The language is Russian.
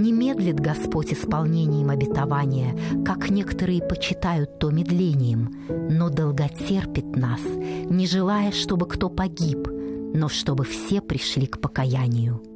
Не медлит Господь исполнением обетования, как некоторые почитают то медлением, но долготерпит нас, не желая, чтобы кто погиб, но чтобы все пришли к покаянию.